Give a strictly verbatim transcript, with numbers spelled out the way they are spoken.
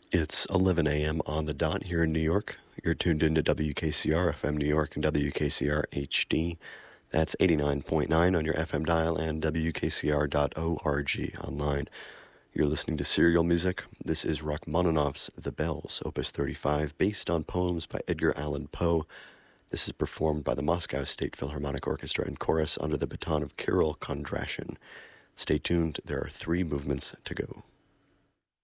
It's eleven a m on the dot here in New York. You're tuned into W K C R F M New York and W K C R H D. That's eighty-nine point nine on your F M dial and W K C R dot org online. You're listening to Serial Music. This is Rachmaninoff's The Bells, Opus thirty-five, based on poems by Edgar Allan Poe. This is performed by the Moscow State Philharmonic Orchestra and Chorus under the baton of Kirill Kondrashin. Stay tuned, there are three movements to go.